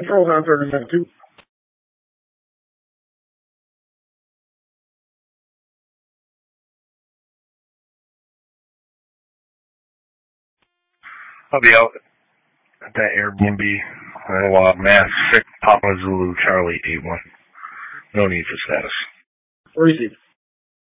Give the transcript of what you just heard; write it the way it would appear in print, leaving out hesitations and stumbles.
Control Hunter in that too. I'll be out at that Airbnb in a while. Mass 6 Papa Zulu Charlie 81. No need for status. Received.